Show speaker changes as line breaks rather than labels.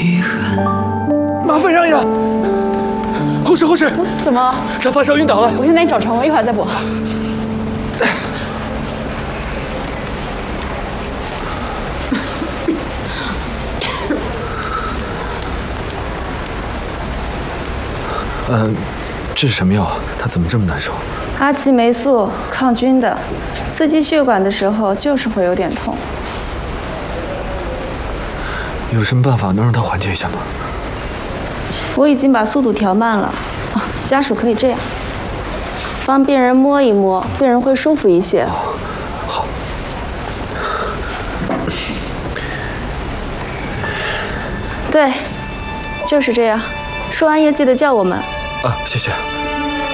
麻烦让一让。护士，护士，
怎么了？
他发烧晕倒了。
我先带你找床，我一会儿再补。
这是什么药啊？他怎么这么难受？
阿奇霉素，抗菌的，刺激血管的时候就是会有点痛。
有什么办法能让他缓解一下吗？
我已经把速度调慢了。啊，家属可以这样，帮病人摸一摸，病人会舒服一些。
好。
对，就是这样。输完液记得叫我们。
啊，谢谢。